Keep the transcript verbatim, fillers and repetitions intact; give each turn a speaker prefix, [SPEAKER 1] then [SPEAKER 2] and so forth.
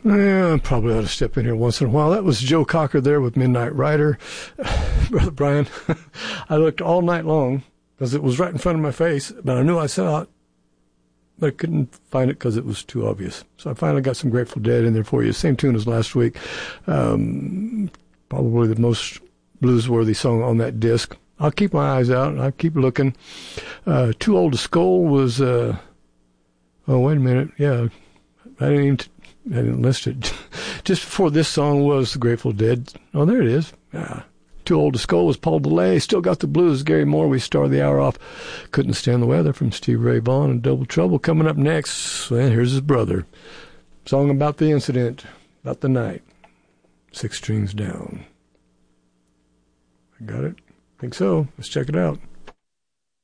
[SPEAKER 1] Yeah, I probably ought to step in here once in a while. That was Joe Cocker there with Midnight Rider. Brother Brian, I looked all night long because it was right in front of my face, but I knew I saw it, but I couldn't find it because it was too obvious. So I finally got some Grateful Dead in there for you. Same tune as last week. Um, probably the most blues-worthy song on that disc. I'll keep my eyes out. I'll keep looking. Uh, Too Old to Scold was, uh, oh, wait a minute. Yeah, I didn't even... T- I didn't list it. Just before this song was the Grateful Dead. Oh, there it is. Ah, Too Old to Scold was Paul DeLay. Still Got the Blues, Gary Moore. We started the hour off. Couldn't Stand the Weather from Stevie Ray Vaughan and Double Trouble. Coming up next, and here's his brother. Song about the incident, about the night. Six Strings Down. I got it? I think so. Let's check it out.